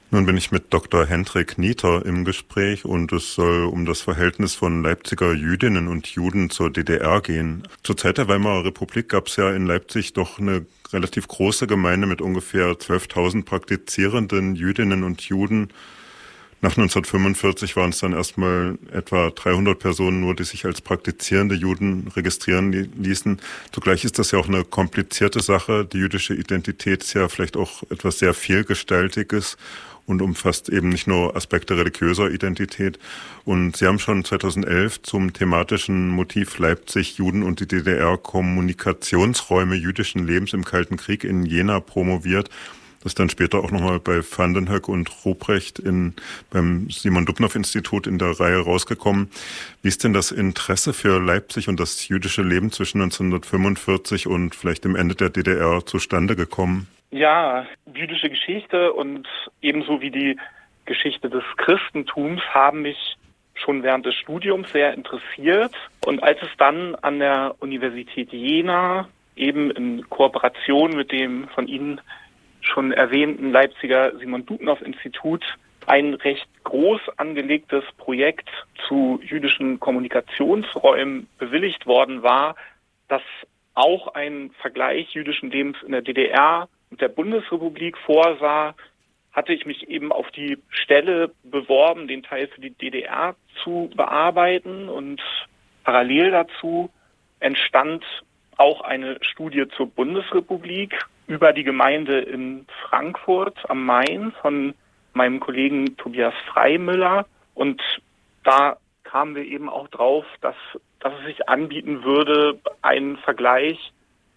Nun bin ich mit Dr. Hendrik Nieter im Gespräch und es soll um das Verhältnis von Leipziger Jüdinnen und Juden zur DDR gehen. Zur Zeit der Weimarer Republik gab es ja in Leipzig doch eine relativ große Gemeinde mit ungefähr 12.000 praktizierenden Jüdinnen und Juden. Nach 1945 waren es dann erstmal etwa 300 Personen nur, die sich als praktizierende Juden registrieren ließen. Zugleich ist das ja auch eine komplizierte Sache. Die jüdische Identität ist ja vielleicht auch etwas sehr Vielgestaltiges und umfasst eben nicht nur Aspekte religiöser Identität. Und Sie haben schon 2011 zum thematischen Motiv Leipzig, Juden und die DDR, Kommunikationsräume jüdischen Lebens im Kalten Krieg in Jena promoviert. Das dann später auch nochmal bei Van den Hoeck und Ruprecht beim Simon-Dubnow-Institut in der Reihe rausgekommen. Wie ist denn das Interesse für Leipzig und das jüdische Leben zwischen 1945 und vielleicht dem Ende der DDR zustande gekommen? Ja, jüdische Geschichte und ebenso wie die Geschichte des Christentums haben mich schon während des Studiums sehr interessiert. Und als es dann an der Universität Jena eben in Kooperation mit dem von Ihnen schon erwähnten Leipziger Simon-Dubnow-Institut ein recht groß angelegtes Projekt zu jüdischen Kommunikationsräumen bewilligt worden war, das auch einen Vergleich jüdischen Lebens in der DDR und der Bundesrepublik vorsah, hatte ich mich eben auf die Stelle beworben, den Teil für die DDR zu bearbeiten, und parallel dazu entstand auch eine Studie zur Bundesrepublik über die Gemeinde in Frankfurt am Main von meinem Kollegen Tobias Freimüller. Und da kamen wir eben auch drauf, dass es sich anbieten würde, einen Vergleich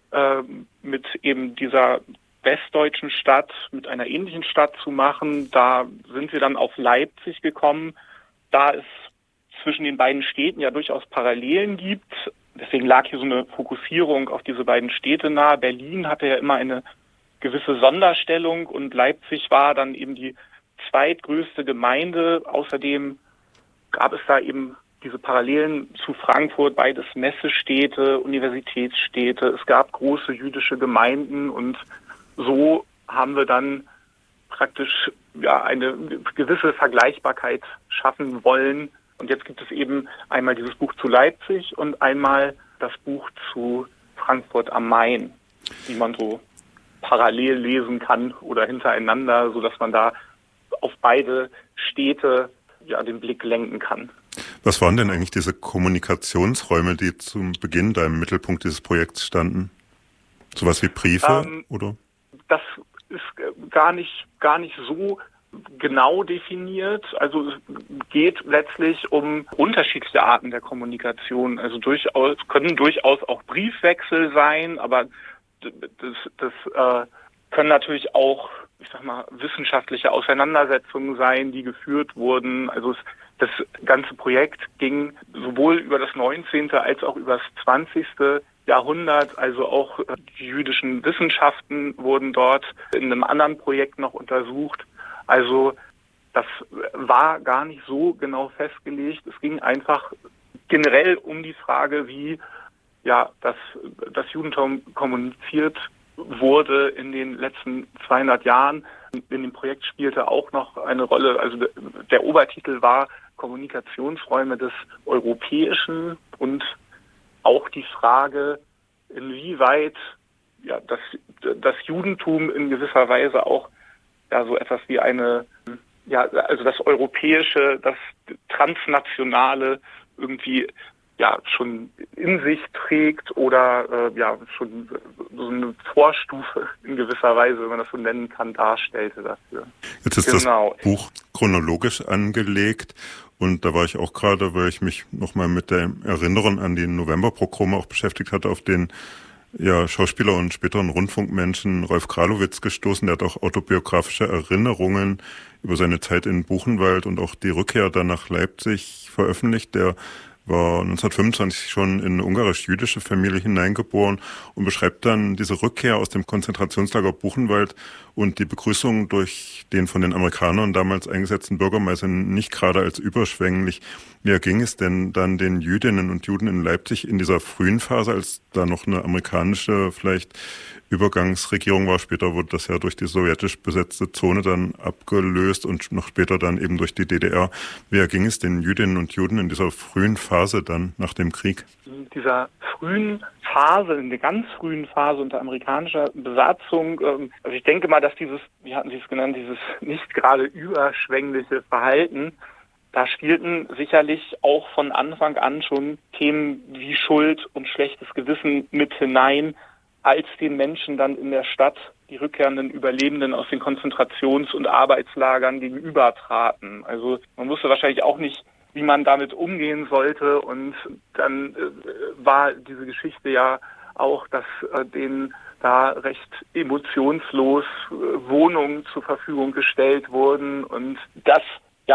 mit eben dieser westdeutschen Stadt, mit einer ähnlichen Stadt zu machen. Da sind wir dann auf Leipzig gekommen, da es zwischen den beiden Städten ja durchaus Parallelen gibt. Deswegen lag hier so eine Fokussierung auf diese beiden Städte nahe. Berlin hatte ja immer eine gewisse Sonderstellung und Leipzig war dann eben die zweitgrößte Gemeinde. Außerdem gab es da eben diese Parallelen zu Frankfurt, beides Messestädte, Universitätsstädte. Es gab große jüdische Gemeinden und so haben wir dann praktisch eine gewisse Vergleichbarkeit schaffen wollen. Und jetzt gibt es eben einmal dieses Buch zu Leipzig und einmal das Buch zu Frankfurt am Main, die man so parallel lesen kann oder hintereinander, sodass man da auf beide Städte den Blick lenken kann. Was waren denn eigentlich diese Kommunikationsräume, die zum Beginn da im Mittelpunkt dieses Projekts standen? Sowas wie Briefe, oder? Das ist gar nicht so genau definiert. Also es geht letztlich um unterschiedliche Arten der Kommunikation. Also können durchaus auch Briefwechsel sein, aber das können natürlich auch, wissenschaftliche Auseinandersetzungen sein, die geführt wurden. Also das ganze Projekt ging sowohl über das 19. als auch über das 20. Jahrhundert, also auch die jüdischen Wissenschaften wurden dort in einem anderen Projekt noch untersucht. Also das war gar nicht so genau festgelegt. Es ging einfach generell um die Frage, wie das Judentum kommuniziert wurde in den letzten 200 Jahren. In dem Projekt spielte auch noch eine Rolle, also der Obertitel war Kommunikationsräume des Europäischen und auch die Frage, inwieweit das Judentum in gewisser Weise auch so etwas wie also das Europäische, das Transnationale irgendwie schon in sich trägt oder schon so eine Vorstufe in gewisser Weise, wenn man das so nennen kann, darstellte dafür. Jetzt ist das Buch chronologisch angelegt und da war ich auch gerade, weil ich mich nochmal mit der Erinnerung an die Novemberpogrome auch beschäftigt hatte, auf den Schauspieler und späteren Rundfunkmenschen Rolf Kralowitz gestoßen. Der hat auch autobiografische Erinnerungen über seine Zeit in Buchenwald und auch die Rückkehr dann nach Leipzig veröffentlicht. Der war 1925 schon in eine ungarisch-jüdische Familie hineingeboren und beschreibt dann diese Rückkehr aus dem Konzentrationslager Buchenwald und die Begrüßung durch den von den Amerikanern damals eingesetzten Bürgermeister nicht gerade als überschwänglich. Wie ging es denn dann den Jüdinnen und Juden in Leipzig in dieser frühen Phase, als da noch eine amerikanische vielleicht Übergangsregierung war. Später wurde das ja durch die sowjetisch besetzte Zone dann abgelöst und noch später dann eben durch die DDR. Wie erging es den Jüdinnen und Juden in dieser frühen Phase dann nach dem Krieg? In dieser frühen Phase, in der ganz frühen Phase unter amerikanischer Besatzung, also ich denke mal, dass dieses, wie hatten Sie es genannt, dieses nicht gerade überschwängliche Verhalten, da spielten sicherlich auch von Anfang an schon Themen wie Schuld und schlechtes Gewissen mit hinein, als den Menschen dann in der Stadt die rückkehrenden Überlebenden aus den Konzentrations- und Arbeitslagern gegenübertraten. Also man wusste wahrscheinlich auch nicht, wie man damit umgehen sollte. Und dann war diese Geschichte ja auch, dass denen da recht emotionslos Wohnungen zur Verfügung gestellt wurden. Und das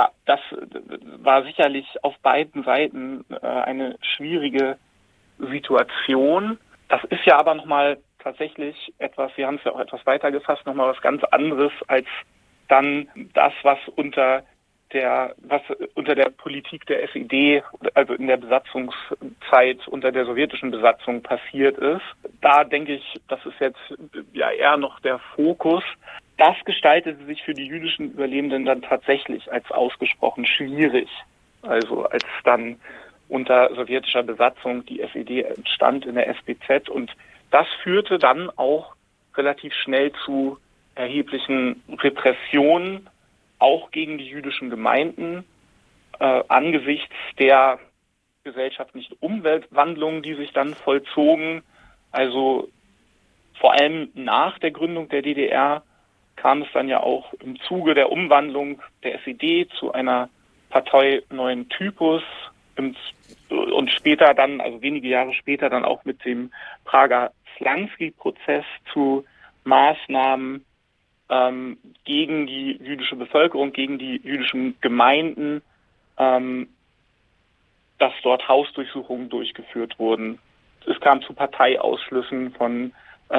war sicherlich auf beiden Seiten eine schwierige Situation. Das ist ja aber nochmal tatsächlich etwas, wir haben es ja auch etwas weiter gefasst, nochmal was ganz anderes als dann das, was unter der Politik der SED, also in der Besatzungszeit unter der sowjetischen Besatzung passiert ist. Da denke ich, das ist jetzt ja eher noch der Fokus. Das gestaltete sich für die jüdischen Überlebenden dann tatsächlich als ausgesprochen schwierig. Also als dann unter sowjetischer Besatzung die SED entstand in der SBZ, und das führte dann auch relativ schnell zu erheblichen Repressionen, auch gegen die jüdischen Gemeinden, angesichts der gesellschaftlichen Umwälzungen, die sich dann vollzogen. Also vor allem nach der Gründung der DDR kam es dann ja auch im Zuge der Umwandlung der SED zu einer Partei neuen Typus und später dann, also wenige Jahre später, dann auch mit dem Prager Slansky-Prozess zu Maßnahmen gegen die jüdische Bevölkerung, gegen die jüdischen Gemeinden, dass dort Hausdurchsuchungen durchgeführt wurden. Es kam zu Parteiausschlüssen von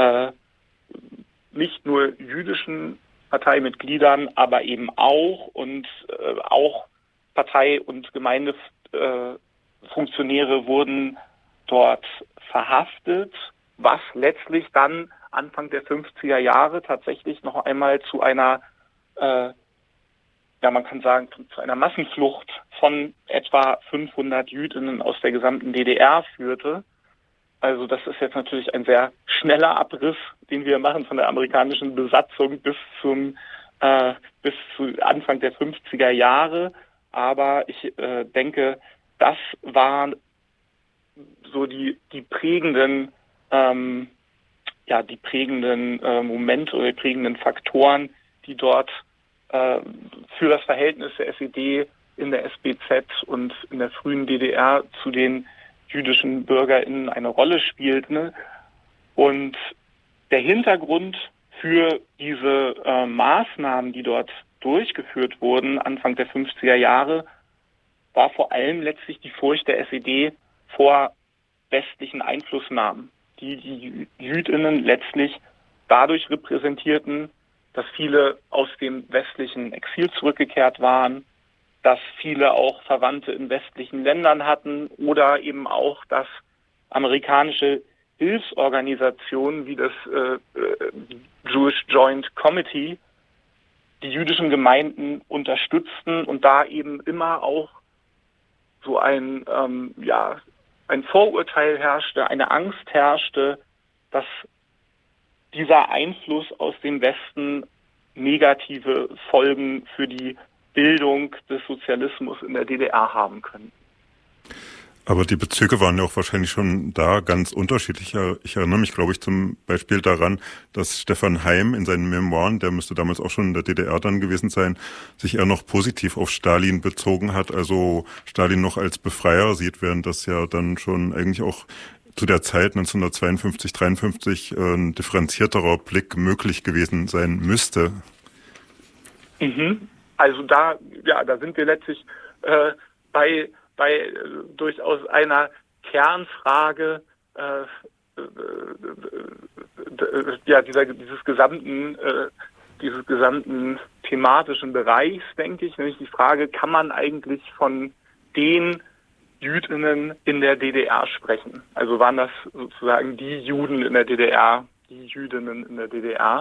nicht nur jüdischen Parteimitgliedern, aber eben auch auch Partei- und Gemeindefunktionäre wurden dort verhaftet, was letztlich dann Anfang der 50er Jahre tatsächlich noch einmal zu einer, man kann sagen, zu einer Massenflucht von etwa 500 Jüdinnen aus der gesamten DDR führte. Also das ist jetzt natürlich ein sehr schneller Abriss, den wir machen von der amerikanischen Besatzung bis zu Anfang der 50er Jahre. Aber ich denke, das waren so die prägenden Momente oder die prägenden Faktoren, die dort für das Verhältnis der SED in der SBZ und in der frühen DDR zu den jüdischen BürgerInnen eine Rolle spielten. Und der Hintergrund für diese Maßnahmen, die dort durchgeführt wurden, Anfang der 50er Jahre, war vor allem letztlich die Furcht der SED vor westlichen Einflussnahmen, die JüdInnen letztlich dadurch repräsentierten, dass viele aus dem westlichen Exil zurückgekehrt waren, dass viele auch Verwandte in westlichen Ländern hatten oder eben auch, dass amerikanische Hilfsorganisationen wie das Jewish Joint Committee die jüdischen Gemeinden unterstützten und da eben immer auch so ein Vorurteil herrschte, eine Angst herrschte, dass dieser Einfluss aus dem Westen negative Folgen für die Bildung des Sozialismus in der DDR haben können. Aber die Bezüge waren ja auch wahrscheinlich schon da ganz unterschiedlich. Ich erinnere mich, glaube ich, zum Beispiel daran, dass Stefan Heym in seinen Memoiren, der müsste damals auch schon in der DDR dann gewesen sein, sich eher noch positiv auf Stalin bezogen hat, also Stalin noch als Befreier sieht, während das ja dann schon eigentlich auch zu der Zeit 1952, 53 ein differenzierterer Blick möglich gewesen sein müsste. Also da sind wir letztlich bei durchaus einer Kernfrage dieses gesamten thematischen Bereichs, denke ich, nämlich die Frage, kann man eigentlich von den JüdInnen in der DDR sprechen? Also waren das sozusagen die Juden in der DDR, die Jüdinnen in der DDR.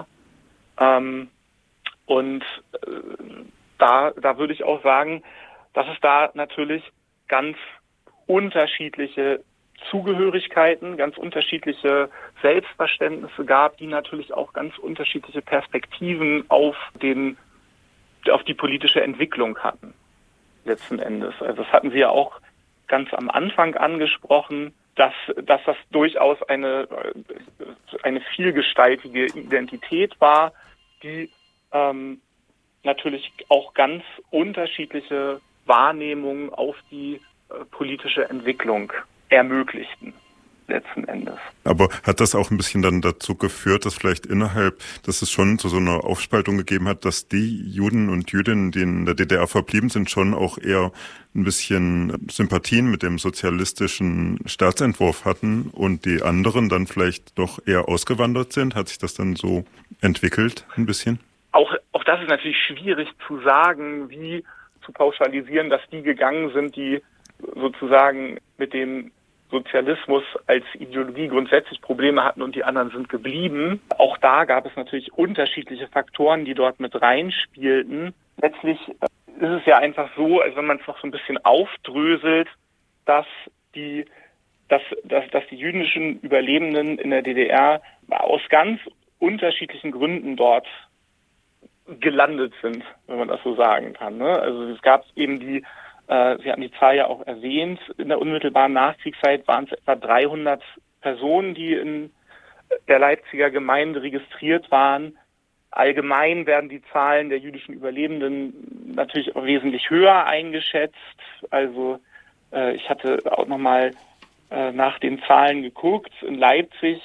Da würde ich auch sagen, dass es da natürlich ganz unterschiedliche Zugehörigkeiten, ganz unterschiedliche Selbstverständnisse gab, die natürlich auch ganz unterschiedliche Perspektiven auf die politische Entwicklung hatten, letzten Endes. Also das hatten Sie ja auch ganz am Anfang angesprochen, dass das durchaus eine vielgestaltige Identität war, die natürlich auch ganz unterschiedliche Wahrnehmungen auf die politische Entwicklung ermöglichten, letzten Endes. Aber hat das auch ein bisschen dann dazu geführt, dass es schon zu so einer Aufspaltung gegeben hat, dass die Juden und Jüdinnen, die in der DDR verblieben sind, schon auch eher ein bisschen Sympathien mit dem sozialistischen Staatsentwurf hatten und die anderen dann vielleicht doch eher ausgewandert sind? Hat sich das dann so entwickelt ein bisschen? Auch das ist natürlich schwierig zu sagen, wie zu pauschalisieren, dass die gegangen sind, die sozusagen mit dem Sozialismus als Ideologie grundsätzlich Probleme hatten und die anderen sind geblieben. Auch da gab es natürlich unterschiedliche Faktoren, die dort mit reinspielten. Letztlich ist es ja einfach so, also wenn man es noch so ein bisschen aufdröselt, dass die jüdischen Überlebenden in der DDR aus ganz unterschiedlichen Gründen dort gelandet sind, wenn man das so sagen kann. Ne? Also es gab eben Sie hatten die Zahl ja auch erwähnt, in der unmittelbaren Nachkriegszeit waren es etwa 300 Personen, die in der Leipziger Gemeinde registriert waren. Allgemein werden die Zahlen der jüdischen Überlebenden natürlich auch wesentlich höher eingeschätzt. Also ich hatte auch nochmal nach den Zahlen geguckt. In Leipzig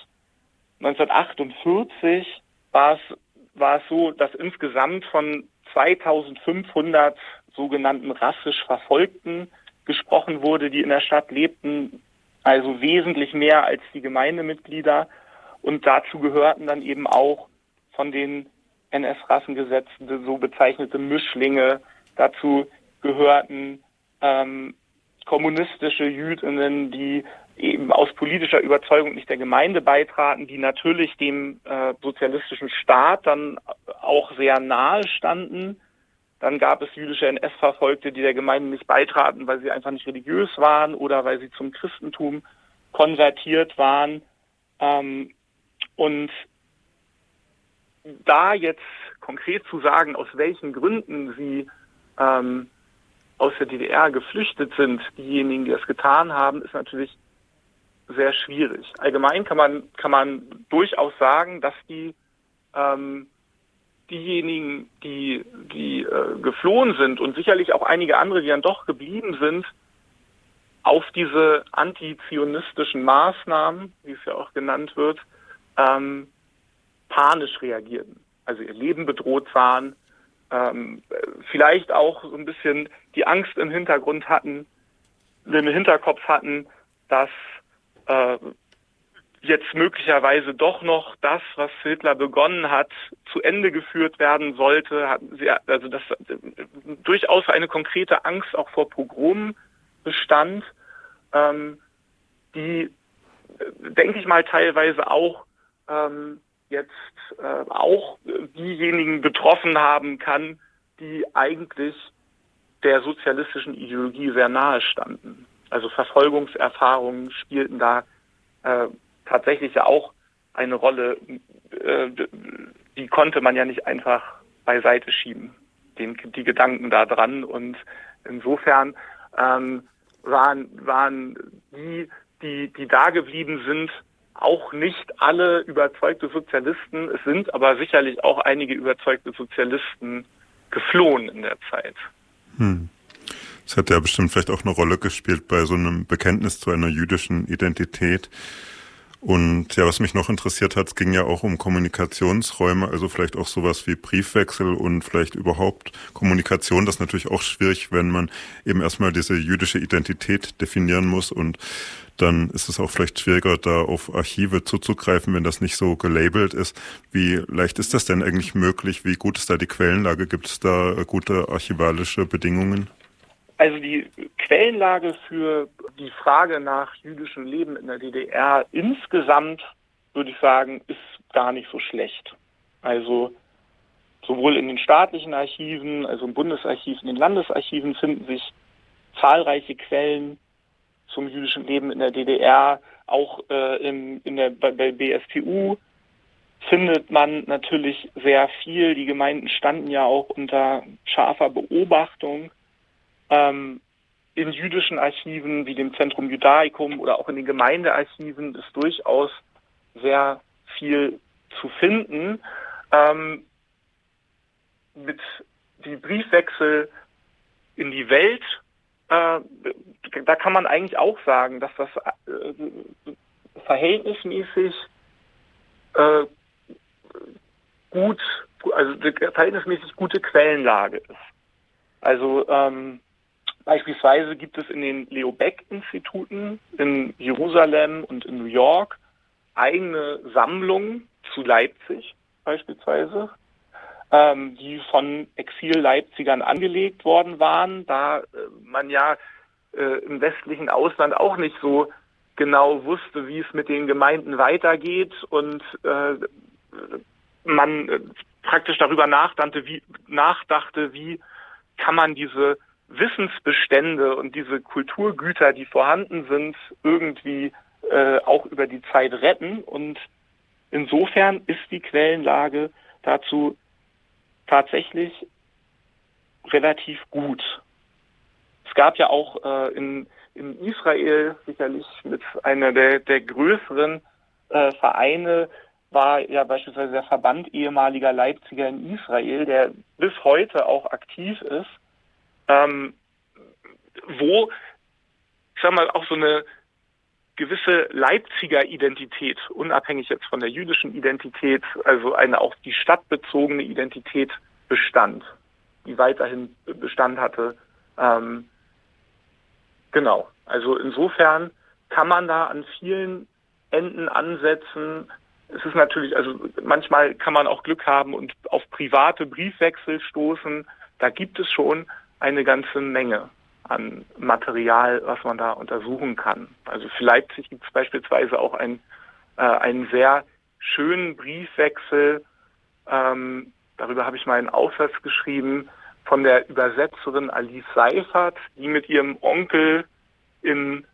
1948 war es so, dass insgesamt von 2500 sogenannten rassisch Verfolgten gesprochen wurde, die in der Stadt lebten, also wesentlich mehr als die Gemeindemitglieder. Und dazu gehörten dann eben auch von den NS-Rassengesetzen so bezeichnete Mischlinge. Dazu gehörten kommunistische Jüdinnen, die eben aus politischer Überzeugung nicht der Gemeinde beitraten, die natürlich dem sozialistischen Staat dann auch sehr nahe standen. Dann gab es jüdische NS-Verfolgte, die der Gemeinde nicht beitraten, weil sie einfach nicht religiös waren oder weil sie zum Christentum konvertiert waren. Und da jetzt konkret zu sagen, aus welchen Gründen sie aus der DDR geflüchtet sind, diejenigen, die das getan haben, ist natürlich sehr schwierig. Allgemein kann man durchaus sagen, dass diejenigen, die geflohen sind und sicherlich auch einige andere, die dann doch geblieben sind, auf diese antizionistischen Maßnahmen, wie es ja auch genannt wird, panisch reagierten. Also ihr Leben bedroht sahen, vielleicht auch so ein bisschen die Angst im Hinterkopf hatten, dass jetzt möglicherweise doch noch das, was Hitler begonnen hat, zu Ende geführt werden sollte. Hatten sie, also dass durchaus eine konkrete Angst auch vor Pogromen bestand, die, denke ich mal, teilweise auch jetzt auch diejenigen betroffen haben kann, die eigentlich der sozialistischen Ideologie sehr nahe standen. Also Verfolgungserfahrungen spielten da tatsächlich ja auch eine Rolle, die konnte man ja nicht einfach beiseite schieben, die Gedanken da dran. Und insofern waren die da geblieben sind, auch nicht alle überzeugte Sozialisten. Es sind aber sicherlich auch einige überzeugte Sozialisten geflohen in der Zeit. Das hat ja bestimmt vielleicht auch eine Rolle gespielt bei so einem Bekenntnis zu einer jüdischen Identität. Und ja, was mich noch interessiert hat, es ging ja auch um Kommunikationsräume, also vielleicht auch sowas wie Briefwechsel und vielleicht überhaupt Kommunikation. Das ist natürlich auch schwierig, wenn man eben erstmal diese jüdische Identität definieren muss, und dann ist es auch vielleicht schwieriger, da auf Archive zuzugreifen, wenn das nicht so gelabelt ist. Wie leicht ist das denn eigentlich möglich? Wie gut ist da die Quellenlage? Gibt es da gute archivalische Bedingungen? Also die Quellenlage für die Frage nach jüdischem Leben in der DDR insgesamt, würde ich sagen, ist gar nicht so schlecht. Also sowohl in den staatlichen Archiven, also im Bundesarchiv, in den Landesarchiven finden sich zahlreiche Quellen zum jüdischen Leben in der DDR. Auch bei BSTU findet man natürlich sehr viel. Die Gemeinden standen ja auch unter scharfer Beobachtung. In jüdischen Archiven wie dem Centrum Judaicum oder auch in den Gemeindearchiven ist durchaus sehr viel zu finden. Mit die Briefwechsel in die Welt, da kann man eigentlich auch sagen, dass das verhältnismäßig verhältnismäßig gute Quellenlage ist. Also beispielsweise gibt es in den Leo Baeck-Instituten in Jerusalem und in New York eigene Sammlungen zu Leipzig beispielsweise, die von Exil-Leipzigern angelegt worden waren, da man ja im westlichen Ausland auch nicht so genau wusste, wie es mit den Gemeinden weitergeht und man praktisch darüber nachdachte, wie kann man diese Wissensbestände und diese Kulturgüter, die vorhanden sind, irgendwie auch über die Zeit retten. Und insofern ist die Quellenlage dazu tatsächlich relativ gut. Es gab ja auch in Israel sicherlich mit einer der größeren Vereine war ja beispielsweise der Verband ehemaliger Leipziger in Israel, der bis heute auch aktiv ist, wo, ich sag mal, auch so eine gewisse Leipziger Identität, unabhängig jetzt von der jüdischen Identität, also eine auch die stadtbezogene Identität bestand, die weiterhin Bestand hatte. Genau, also insofern kann man da an vielen Enden ansetzen. Es ist natürlich, also manchmal kann man auch Glück haben und auf private Briefwechsel stoßen. Da gibt es schon eine ganze Menge an Material, was man da untersuchen kann. Also für Leipzig gibt es beispielsweise auch einen sehr schönen Briefwechsel, darüber habe ich mal einen Aufsatz geschrieben, von der Übersetzerin Alice Seifert, die mit ihrem Onkel in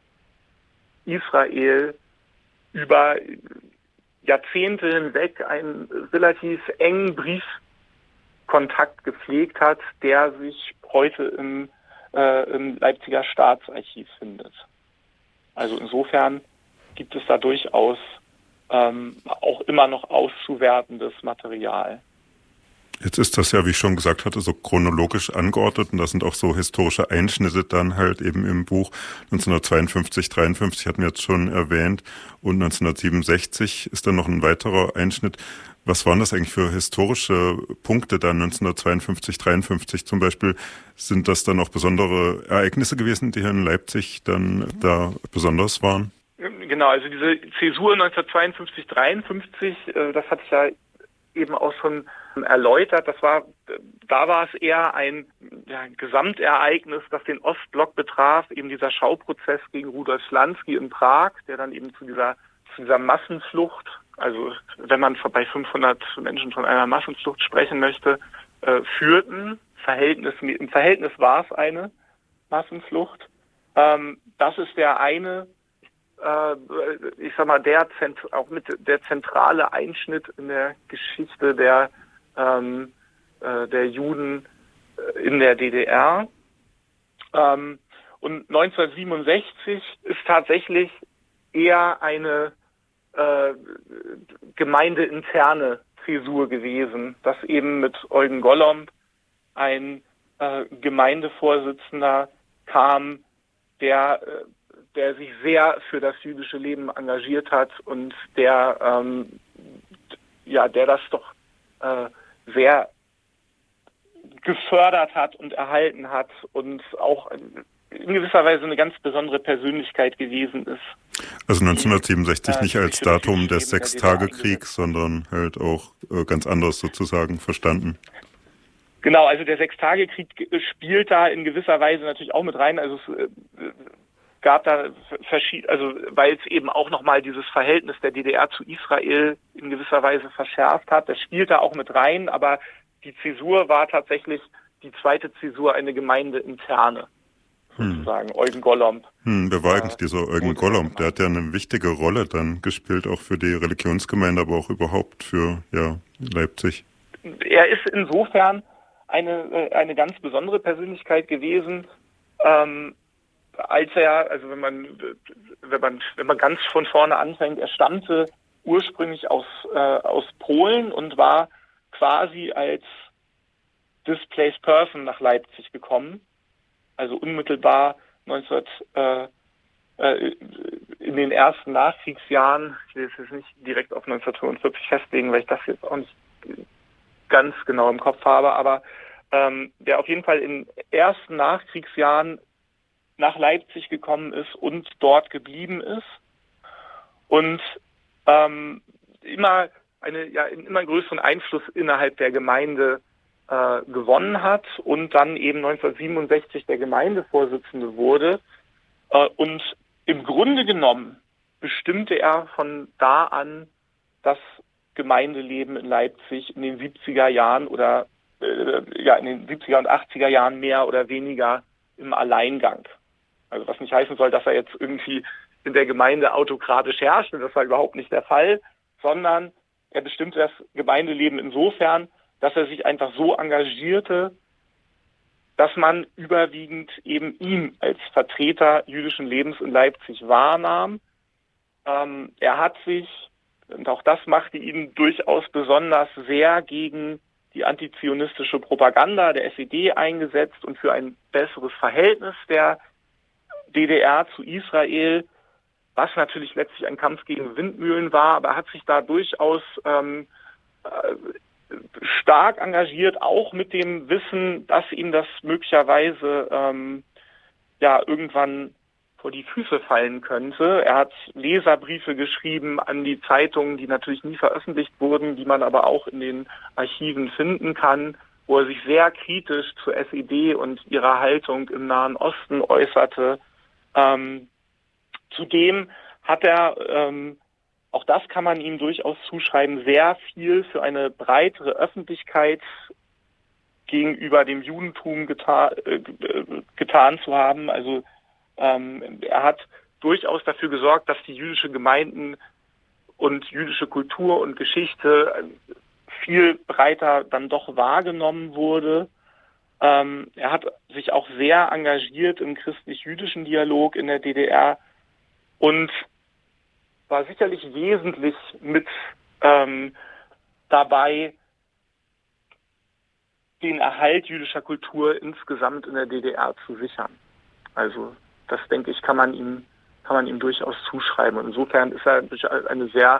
Israel über Jahrzehnte hinweg einen relativ engen Briefkontakt gepflegt hat, der sich heute im Leipziger Staatsarchiv findet. Also insofern gibt es da durchaus auch immer noch auszuwertendes Material. Jetzt ist das ja, wie ich schon gesagt hatte, so chronologisch angeordnet und da sind auch so historische Einschnitte dann halt eben im Buch. 1952, 53 hatten wir jetzt schon erwähnt und 1967 ist dann noch ein weiterer Einschnitt. Was waren das eigentlich für historische Punkte dann 1952, 53 zum Beispiel? Sind das dann auch besondere Ereignisse gewesen, die hier in Leipzig dann da besonders waren? Genau, also diese Zäsur 1952, 53, das hatte ich ja eben auch schon erläutert. Da war es eher ein Gesamtereignis, das den Ostblock betraf, eben dieser Schauprozess gegen Rudolf Slansky in Prag, der dann eben zu dieser Massenflucht, also wenn man bei 500 Menschen von einer Massenflucht sprechen möchte, führten. Im Verhältnis war es eine Massenflucht. Das ist der eine, ich sag mal, auch mit der zentrale Einschnitt in der Geschichte der Juden in der DDR. Und 1967 ist tatsächlich eher eine gemeindeinterne Zäsur gewesen, dass eben mit Eugen Gollomb ein Gemeindevorsitzender kam, der sich sehr für das jüdische Leben engagiert hat und der das doch sehr gefördert hat und erhalten hat und auch in gewisser Weise eine ganz besondere Persönlichkeit gewesen ist. Also 1967 nicht als Datum des Sechstagekriegs, sondern halt auch ganz anders sozusagen verstanden. Genau, also der Sechstagekrieg spielt da in gewisser Weise natürlich auch mit rein. Also gab da also weil es eben auch nochmal dieses Verhältnis der DDR zu Israel in gewisser Weise verschärft hat. Das spielt da auch mit rein, aber die Zäsur war tatsächlich die zweite Zäsur, eine gemeindeinterne, sozusagen, Eugen Gollomb. Wer war eigentlich dieser Eugen Gollomb? Der hat ja eine wichtige Rolle dann gespielt, auch für die Religionsgemeinde, aber auch überhaupt für Leipzig. Er ist insofern eine ganz besondere Persönlichkeit gewesen, als er, also wenn man ganz von vorne anfängt, er stammte ursprünglich aus Polen und war quasi als Displaced Person nach Leipzig gekommen, also unmittelbar in den ersten Nachkriegsjahren. Ich will es jetzt nicht direkt auf 1945 festlegen, weil ich das jetzt auch nicht ganz genau im Kopf habe, aber der auf jeden Fall in den ersten Nachkriegsjahren nach Leipzig gekommen ist und dort geblieben ist und immer einen immer größeren Einfluss innerhalb der Gemeinde gewonnen hat und dann eben 1967 der Gemeindevorsitzende wurde. Und im Grunde genommen bestimmte er von da an das Gemeindeleben in Leipzig in den 70er Jahren oder in den 70er und 80er Jahren mehr oder weniger im Alleingang. Also was nicht heißen soll, dass er jetzt irgendwie in der Gemeinde autokratisch herrscht, das war überhaupt nicht der Fall, sondern er bestimmte das Gemeindeleben insofern, dass er sich einfach so engagierte, dass man überwiegend eben ihn als Vertreter jüdischen Lebens in Leipzig wahrnahm. Er hat sich, und auch das machte ihn durchaus besonders, sehr gegen die antizionistische Propaganda der SED eingesetzt und für ein besseres Verhältnis der DDR zu Israel, was natürlich letztlich ein Kampf gegen Windmühlen war, aber er hat sich da durchaus stark engagiert, auch mit dem Wissen, dass ihm das möglicherweise irgendwann vor die Füße fallen könnte. Er hat Leserbriefe geschrieben an die Zeitungen, die natürlich nie veröffentlicht wurden, die man aber auch in den Archiven finden kann, wo er sich sehr kritisch zur SED und ihrer Haltung im Nahen Osten äußerte. Zudem hat er, auch das kann man ihm durchaus zuschreiben, sehr viel für eine breitere Öffentlichkeit gegenüber dem Judentum getan zu haben. Also er hat durchaus dafür gesorgt, dass die jüdische Gemeinden und jüdische Kultur und Geschichte viel breiter dann doch wahrgenommen wurde. Er hat sich auch sehr engagiert im christlich-jüdischen Dialog in der DDR und war sicherlich wesentlich mit dabei, den Erhalt jüdischer Kultur insgesamt in der DDR zu sichern. Also das, denke ich, kann man ihm durchaus zuschreiben. Und insofern ist er eine sehr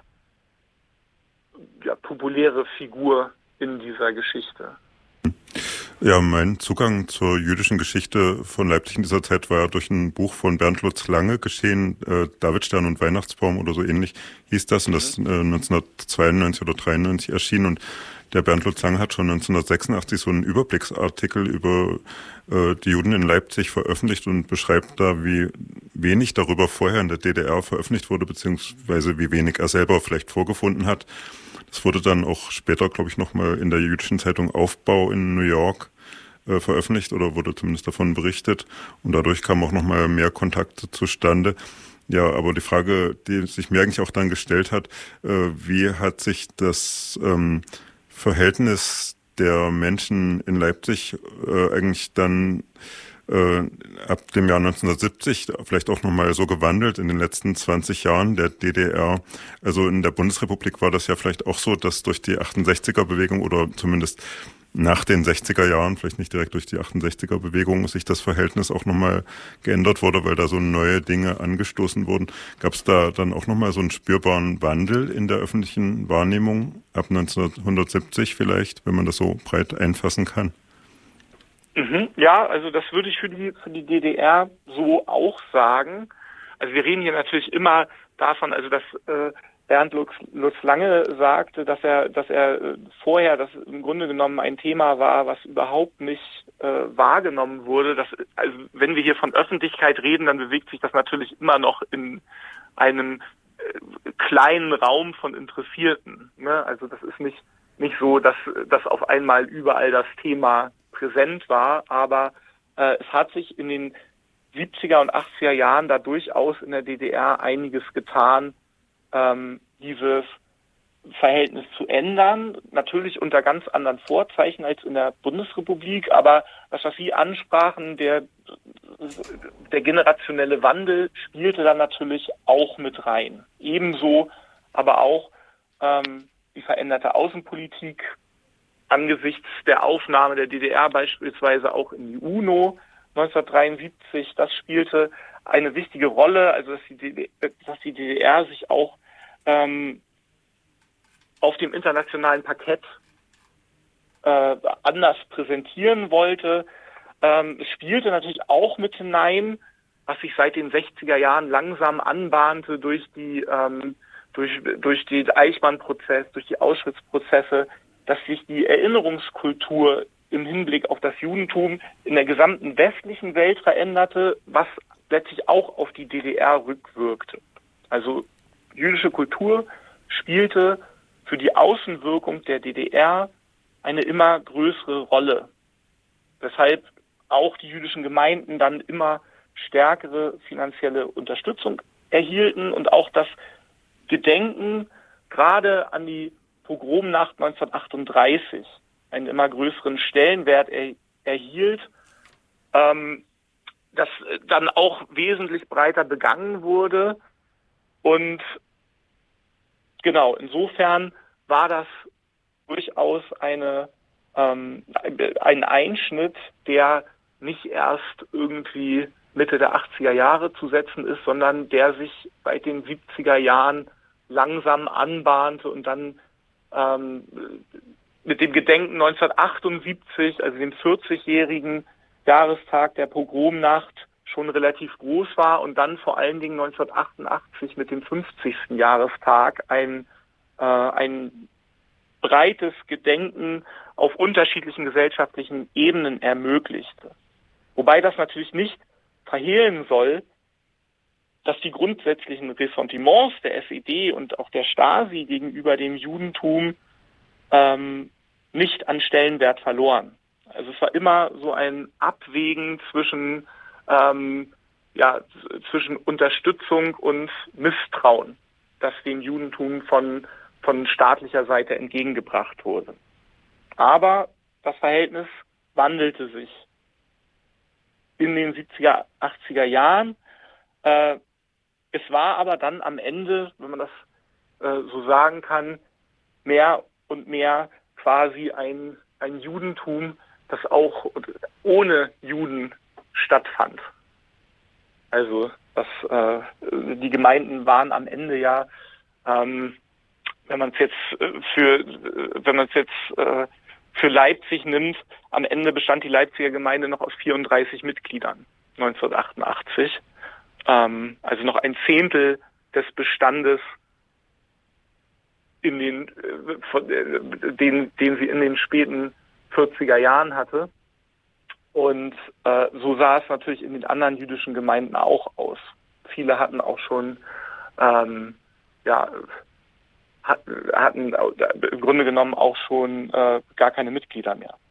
populäre Figur in dieser Geschichte. Ja, mein Zugang zur jüdischen Geschichte von Leipzig in dieser Zeit war ja durch ein Buch von Bernd Lutz Lange geschehen, Davidstern und Weihnachtsbaum oder so ähnlich hieß das, und das 1992 oder 93 erschien, und der Bernd Lutz Lange hat schon 1986 so einen Überblicksartikel über die Juden in Leipzig veröffentlicht und beschreibt da, wie wenig darüber vorher in der DDR veröffentlicht wurde, beziehungsweise wie wenig er selber vielleicht vorgefunden hat. Das wurde dann auch später, glaube ich, nochmal in der jüdischen Zeitung Aufbau in New York veröffentlicht oder wurde zumindest davon berichtet. Und dadurch kamen auch nochmal mehr Kontakte zustande. Ja, aber die Frage, die sich mir eigentlich auch dann gestellt hat, wie hat sich das Verhältnis der Menschen in Leipzig eigentlich dann ab dem Jahr 1970 vielleicht auch nochmal so gewandelt in den letzten 20 Jahren der DDR. Also in der Bundesrepublik war das ja vielleicht auch so, dass durch die 68er-Bewegung oder zumindest nach den 60er Jahren, vielleicht nicht direkt durch die 68er-Bewegung, sich das Verhältnis auch nochmal geändert wurde, weil da so neue Dinge angestoßen wurden. Gab es da dann auch nochmal so einen spürbaren Wandel in der öffentlichen Wahrnehmung ab 1970 vielleicht, wenn man das so breit einfassen kann? Ja, also das würde ich für die DDR so auch sagen. Also wir reden hier natürlich immer davon, also dass Bernd Lutz Lange sagte, dass er vorher das im Grunde genommen ein Thema war, was überhaupt nicht wahrgenommen wurde. Also wenn wir hier von Öffentlichkeit reden, dann bewegt sich das natürlich immer noch in einem kleinen Raum von Interessierten. Ne? Also das ist nicht so, dass auf einmal überall das Thema präsent war, aber es hat sich in den 70er und 80er Jahren da durchaus in der DDR einiges getan, dieses Verhältnis zu ändern, natürlich unter ganz anderen Vorzeichen als in der Bundesrepublik, aber was Sie ansprachen, der generationelle Wandel spielte dann natürlich auch mit rein. Ebenso aber auch die veränderte Außenpolitik angesichts der Aufnahme der DDR beispielsweise auch in die UNO 1973, das spielte eine wichtige Rolle, also dass die DDR sich auch auf dem internationalen Parkett anders präsentieren wollte. Es spielte natürlich auch mit hinein, was sich seit den 60er Jahren langsam anbahnte durch den Eichmann-Prozess, durch die Auschwitz-Prozesse, dass sich die Erinnerungskultur im Hinblick auf das Judentum in der gesamten westlichen Welt veränderte, was letztlich auch auf die DDR rückwirkte. Also jüdische Kultur spielte für die Außenwirkung der DDR eine immer größere Rolle, weshalb auch die jüdischen Gemeinden dann immer stärkere finanzielle Unterstützung erhielten und auch das Gedenken gerade an die Pogromnacht 1938 einen immer größeren Stellenwert erhielt, das dann auch wesentlich breiter begangen wurde. Und genau, insofern war das durchaus ein Einschnitt, der nicht erst irgendwie Mitte der 80er Jahre zu setzen ist, sondern der sich seit den 70er Jahren langsam anbahnte und dann mit dem Gedenken 1978, also dem 40-jährigen Jahrestag der Pogromnacht, schon relativ groß war und dann vor allen Dingen 1988 mit dem 50. Jahrestag ein breites Gedenken auf unterschiedlichen gesellschaftlichen Ebenen ermöglichte. Wobei das natürlich nicht verhehlen soll, dass die grundsätzlichen Ressentiments der SED und auch der Stasi gegenüber dem Judentum nicht an Stellenwert verloren. Also es war immer so ein Abwägen zwischen Unterstützung und Misstrauen, das dem Judentum von staatlicher Seite entgegengebracht wurde. Aber das Verhältnis wandelte sich in den 70er, 80er Jahren. Es war aber dann am Ende, wenn man das so sagen kann, mehr und mehr quasi ein Judentum, das auch ohne Juden stattfand. Also die Gemeinden waren am Ende ja, wenn man es jetzt für Leipzig nimmt, am Ende bestand die Leipziger Gemeinde noch aus 34 Mitgliedern 1988. Also noch ein Zehntel des Bestandes, den sie in den späten 40er Jahren hatte. Und so sah es natürlich in den anderen jüdischen Gemeinden auch aus. Viele hatten auch schon, hatten im Grunde genommen auch schon gar keine Mitglieder mehr.